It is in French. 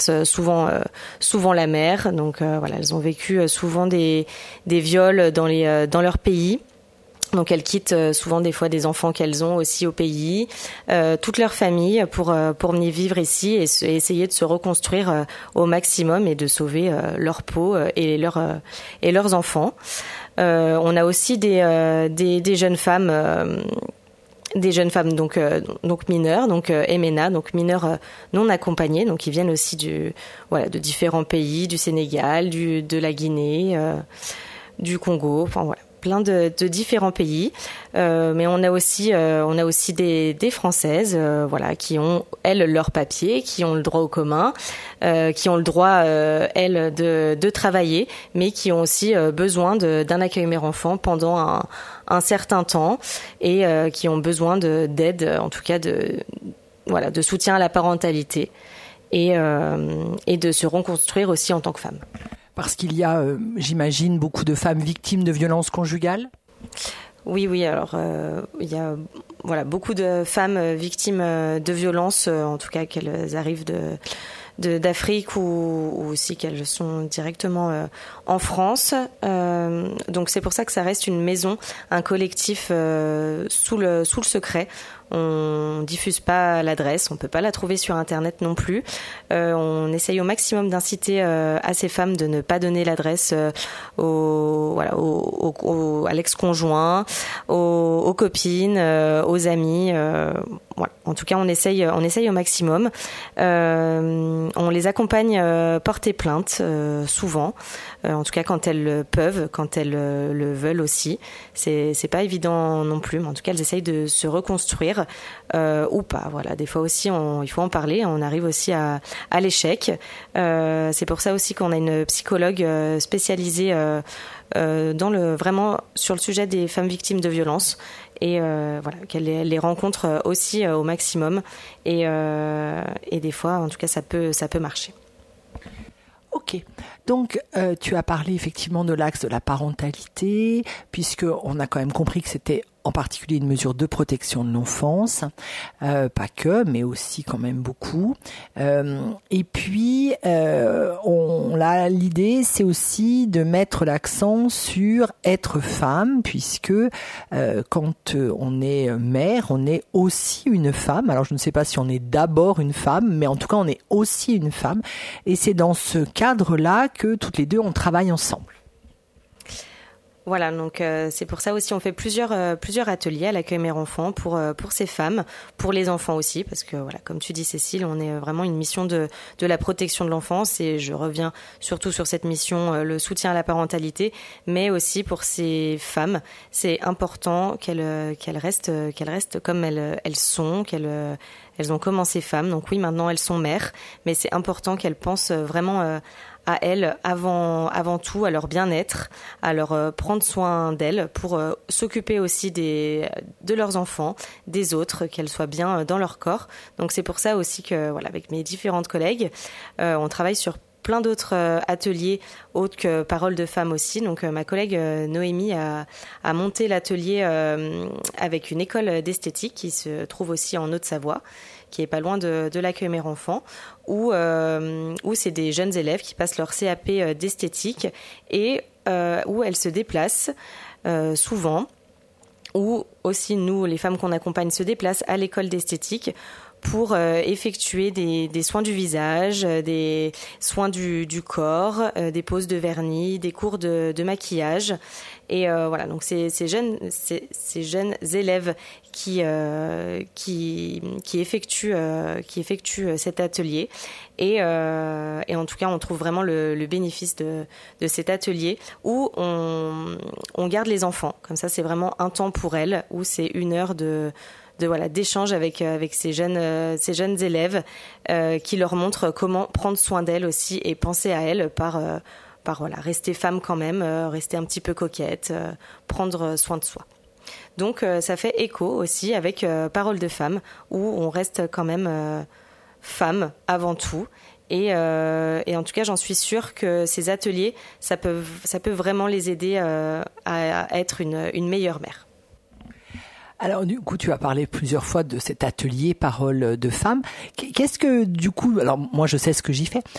traversent souvent la mer. Donc voilà, elles ont vécu souvent des viols dans leur pays. Donc elles quittent souvent des fois des enfants qu'elles ont aussi au pays, toute leur famille pour venir vivre ici et essayer de se reconstruire au maximum et de sauver leur peau et leurs enfants. On a aussi des jeunes femmes donc mineures, donc MNA, donc mineurs non accompagnés, donc qui viennent aussi de différents pays, du Sénégal, de la Guinée, du Congo, enfin voilà, plein de différents pays. Mais on a aussi des Françaises, qui ont elles leurs papiers, qui ont le droit au commun, qui ont le droit elles de travailler, mais qui ont aussi besoin d'un accueil mère enfant pendant un certain temps et qui ont besoin d'aide, en tout cas de soutien à la parentalité et de se reconstruire aussi en tant que femme. Parce qu'il y a, j'imagine, beaucoup de femmes victimes de violences conjugales ? Oui. Alors, il y a beaucoup de femmes victimes de violences, en tout cas qu'elles arrivent d'Afrique ou aussi qu'elles sont directement en France. Donc c'est pour ça que ça reste une maison, un collectif sous le secret. On diffuse pas l'adresse, on peut pas la trouver sur internet non plus. On essaye au maximum d'inciter à ces femmes de ne pas donner l'adresse à l'ex-conjoint, aux copines, aux amis. Voilà. En tout cas, on essaye au maximum. On les accompagne porter plainte souvent. En tout cas, quand elles le peuvent, quand elles le veulent aussi. C'est pas évident non plus, mais en tout cas, elles essayent de se reconstruire ou pas. Voilà. Des fois aussi, il faut en parler. On arrive aussi à l'échec. C'est pour ça aussi qu'on a une psychologue spécialisée vraiment sur le sujet des femmes victimes de violences. Et qu'elle les rencontre aussi au maximum et des fois en tout cas ça peut marcher. Ok, donc tu as parlé effectivement de l'axe de la parentalité, puisque on a quand même compris que c'était en particulier une mesure de protection de l'enfance, pas que, mais aussi quand même beaucoup. Et puis, l'idée, c'est aussi de mettre l'accent sur être femme, puisque quand on est mère, on est aussi une femme. Alors, je ne sais pas si on est d'abord une femme, mais en tout cas, on est aussi une femme. Et c'est dans ce cadre-là que toutes les deux, on travaille ensemble. Voilà, donc c'est pour ça aussi on fait plusieurs ateliers à l'accueil mère enfant pour ces femmes, pour les enfants aussi, parce que voilà, comme tu dis Cécile, on est vraiment une mission de la protection de l'enfance et je reviens surtout sur cette mission, le soutien à la parentalité, mais aussi pour ces femmes, c'est important qu'elles restent comme elles sont, elles ont commencé femmes, donc oui maintenant elles sont mères, mais c'est important qu'elles pensent vraiment à elles avant tout, à leur bien-être, à leur prendre soin d'elles pour s'occuper aussi de leurs enfants, des autres, qu'elles soient bien dans leur corps. Donc c'est pour ça aussi que voilà, avec mes différentes collègues, on travaille sur plein d'autres ateliers autres que Paroles de femmes aussi. Donc ma collègue Noémie a monté l'atelier avec une école d'esthétique qui se trouve aussi en Haute-Savoie, qui est pas loin de l'accueil mère enfant, où c'est des jeunes élèves qui passent leur CAP d'esthétique et où elles se déplacent souvent, ou aussi nous, les femmes qu'on accompagne, se déplacent à l'école d'esthétique pour effectuer des soins du visage, des soins du corps, des poses de vernis, des cours de maquillage. Et voilà, donc ces jeunes élèves qui effectuent cet atelier. Et en tout cas, on trouve vraiment le bénéfice de cet atelier où on garde les enfants. Comme ça, c'est vraiment un temps pour elles, où c'est 1 heure d'échange avec ces jeunes élèves qui leur montrent comment prendre soin d'elles aussi et penser à elles par rester femme quand même, rester un petit peu coquette, prendre soin de soi. Donc ça fait écho aussi avec Paroles de femmes où on reste quand même femme avant tout. Et en tout cas, j'en suis sûre que ces ateliers, ça peut vraiment les aider à être une meilleure mère. Alors du coup, tu as parlé plusieurs fois de cet atelier Paroles de femmes. Qu'est-ce que du coup, alors moi je sais ce que j'y fais,